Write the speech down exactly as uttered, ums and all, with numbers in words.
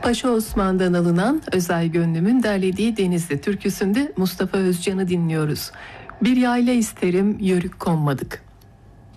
Paşa Osman'dan alınan Özel Gönlüm'ün derlediği Denizli türküsünde Mustafa Özcan'ı dinliyoruz. Bir yayla isterim, yörük konmadık.